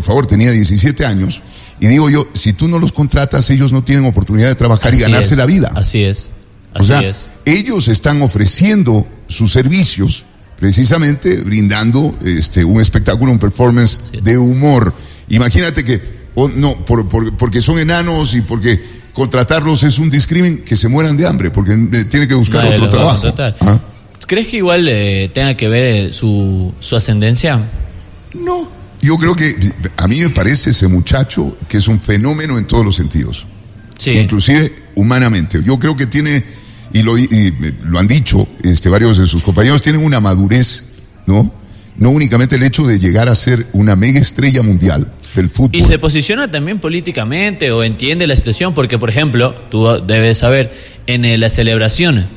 favor, tenía 17 años. Y digo yo, si tú no los contratas, ellos no tienen oportunidad de trabajar y ganarse la vida. Así es. Ellos están ofreciendo sus servicios, precisamente brindando un espectáculo, un performance de humor. Imagínate que, porque son enanos y porque contratarlos es un discrimen, que se mueran de hambre, porque tienen que buscar otro trabajo. ¿Crees que igual tenga que ver su ascendencia? No, yo creo que a mí me parece ese muchacho que es un fenómeno en todos los sentidos, inclusive humanamente. Yo creo que tiene, y lo han dicho varios de sus compañeros, tienen una madurez, ¿no? No únicamente el hecho de llegar a ser una mega estrella mundial del fútbol. Y se posiciona también políticamente o entiende la situación, porque por ejemplo, tú debes saber, en la celebración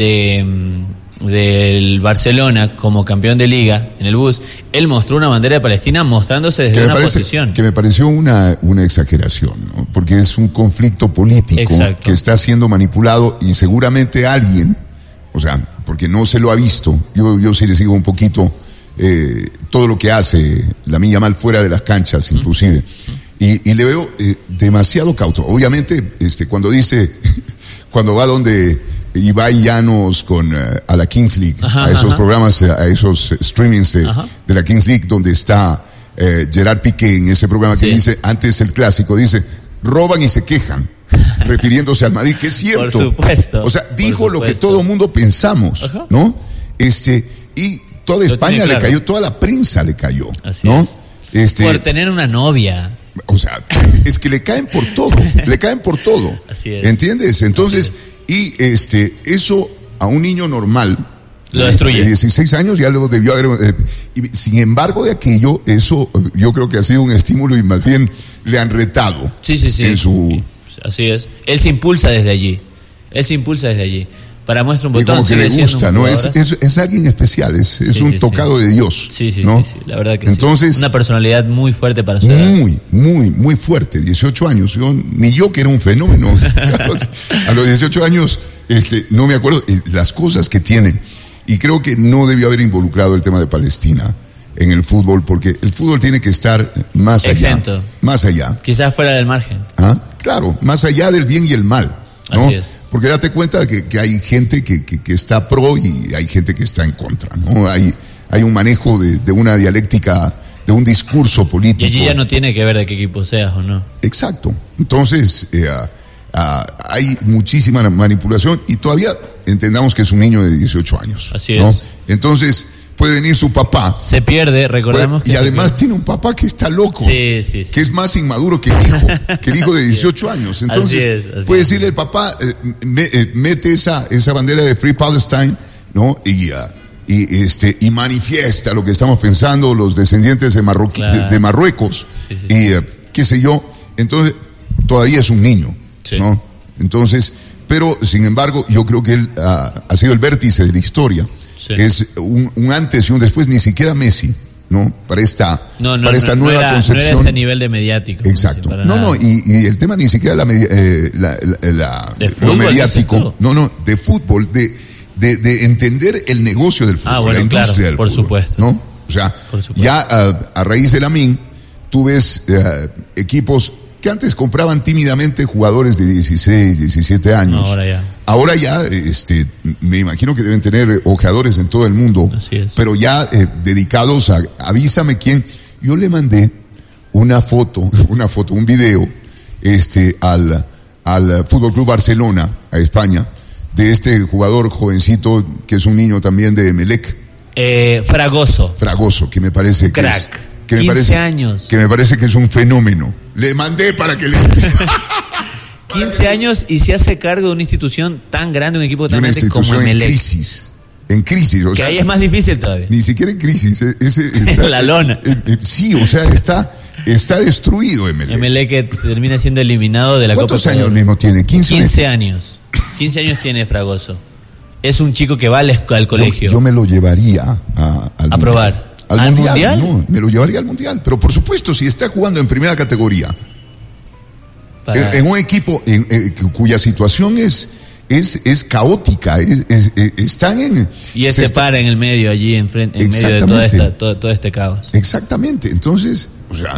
del Barcelona como campeón de liga en el bus, él mostró una bandera de Palestina mostrándose desde una posición que me pareció una exageración, ¿no? Porque es un conflicto político que está siendo manipulado, y seguramente alguien, porque no se lo ha visto, yo sí le sigo un poquito todo lo que hace Lamine Yamal fuera de las canchas inclusive, y le veo demasiado cauto. Obviamente cuando va donde Ibai Llanos a la Kings League, a esos programas, a esos streamings de la Kings League, donde está Gerard Piqué en ese programa que dice, antes el clásico, dice, roban y se quejan, refiriéndose al Madrid, que es cierto. Por supuesto. Dijo lo que todo mundo pensamos, ¿no? Y toda España le cayó, toda la prensa le cayó, ¿no? Por tener una novia. Es que le caen por todo, Así es. ¿Entiendes? Entonces, eso a un niño normal lo destruye. De 16 años ya lo debió haber. Sin embargo, de aquello, eso yo creo que ha sido un estímulo, y más bien le han retado. Sí. Así es. Él se impulsa desde allí. Para muestra un botón. Y como que le gusta, ¿no? Es alguien especial, es un tocado de Dios. ¿no? Sí, la verdad que entonces, una personalidad muy fuerte para su edad. Muy fuerte, 18 años. Ni yo, que era un fenómeno. A los 18 años, no me acuerdo las cosas que tiene. Y creo que no debió haber involucrado el tema de Palestina en el fútbol, porque el fútbol tiene que estar más allá. Exento. Más allá. Quizás fuera del margen. Claro, más allá del bien y el mal, ¿no? Así es. Porque date cuenta que hay gente que está pro y hay gente que está en contra, ¿no? Hay un manejo de una dialéctica, de un discurso político. Y allí ya no tiene que ver de qué equipo seas o no. Exacto. Entonces, hay muchísima manipulación, y todavía entendamos que es un niño de 18 años. Así ¿no? es. Entonces, puede venir su papá. Se pierde, recordemos que. Y además tiene un papá que está loco. Sí. Que es más inmaduro que el hijo de 18 años. Entonces, puede decirle el papá, mete esa bandera de Free Palestine, ¿no? Y manifiesta lo que estamos pensando los descendientes de Marruecos. Y qué sé yo. Entonces, todavía es un niño, ¿no? Entonces, pero sin embargo, yo creo que él ha sido el vértice de la historia. Es un antes y un después. Ni siquiera Messi, ¿no? Para esta nueva concepción. No era ese nivel de mediático. Exacto. Y el tema ni siquiera lo mediático. De fútbol, de entender el negocio del fútbol, la industria del fútbol. Por supuesto. ¿No? Ya a raíz de Lamine, tú ves equipos que antes compraban tímidamente jugadores de 16, 17 años. Ahora ya, me imagino que deben tener ojeadores en todo el mundo. Así es. Pero ya dedicados a, avísame quién. Yo le mandé un video, al Fútbol Club Barcelona, a España, de este jugador jovencito que es un niño también de Emelec. Fragoso, que me parece que crack. es, que 15 años. Que me parece que es un fenómeno. Le mandé para que le... 15 años y se hace cargo de una institución tan grande, un equipo tan grande como Emelec. En crisis. Que ahí es más difícil todavía. Ni siquiera en crisis. Está, la lona. Sí, está destruido Emelec. Emelec termina siendo eliminado de la Copa. ¿Cuántos años mismo tiene? 15 años. 15 años tiene Fragoso. Es un chico que va al colegio. Yo me lo llevaría a probar. ¿Al mundial? No, me lo llevaría al mundial. Pero por supuesto, si está jugando en primera categoría, en un equipo cuya situación es caótica, están en... Y él se para en el medio allí, en medio de todo este caos. Exactamente. Entonces,